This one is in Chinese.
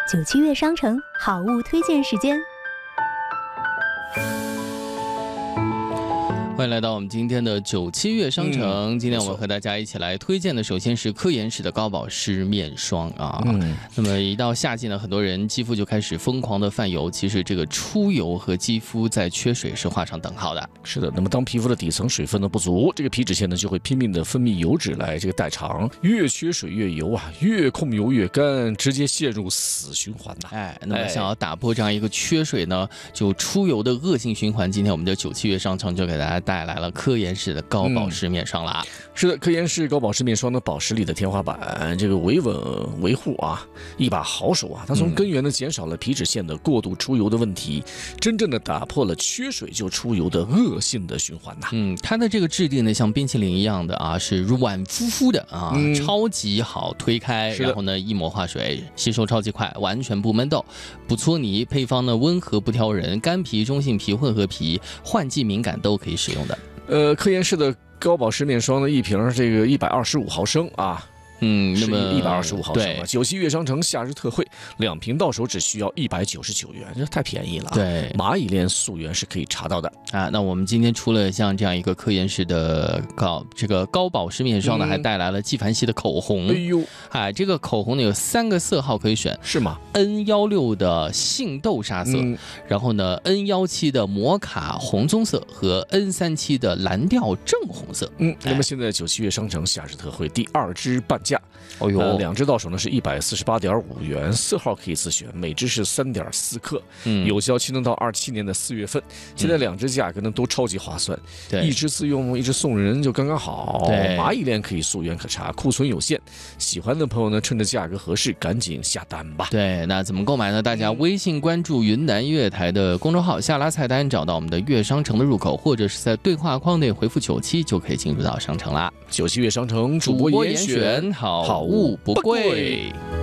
97月商城好物推荐时间。 欢迎来到我们今天的97月商城。今天我们和大家一起来推荐的，首先是科颜氏的高保湿面霜啊。那么一到夏季呢，很多人肌肤就开始疯狂的泛油。其实这个出油和肌肤在缺水是画上等号的。 是的，那么当皮肤的底层水分呢不足，这个皮脂腺呢就会拼命的分泌油脂来这个代偿，越缺水越油啊，越控油越干，直接陷入死循环呐。 那么想要打破这样一个缺水呢，就出油的恶性循环，今天我们的97月商城就给大家带来了科颜氏的高保湿面霜啦。 是的，科颜氏高保湿面霜的保湿力的天花板，这个维稳维护啊，一把好手啊！它从根源的减少了皮脂腺的过度出油的问题，真正的打破了缺水就出油的恶性的循环呐。 它的这个质地呢，像冰淇淋一样的啊，是软乎乎的啊，超级好推开，然后呢一抹化水，吸收超级快，完全不闷痘，不搓泥。配方呢温和不挑人，干皮、中性皮、混合皮、换季敏感都可以使用的。 科颜氏的高保湿面霜的一瓶这个125毫升啊。 那么 125毫升啊！97月商城夏日特惠，2瓶到手只需要199元，这太便宜了。 对， 蚂蚁链溯源是可以查到的啊。那我们今天除了像这样一个科颜氏的高保湿面霜呢，还带来了纪梵希的口红。这个口红呢有3个色号可以选， 是吗 ？N16的杏豆沙色，然后呢 N17的摩卡红棕色和 N37的蓝调正红色。 那么现在97月商城夏日特惠第2支半价。2支到手呢是148.5元，色号可以自选，每支是3.4克，有效期能到27年的4月份。现在2支价格呢都超级划算，一支自用，一支送人就刚刚好。蚂蚁链可以溯源可查，库存有限，喜欢的朋友呢趁着价格合适赶紧下单吧。 对，那怎么购买呢？大家微信关注云南粤台的公众号，下拉菜单找到我们的粤商城的入口，或者是在对话框内回复97就可以进入到商城啦。 97月商城主播严选， 好物不贵。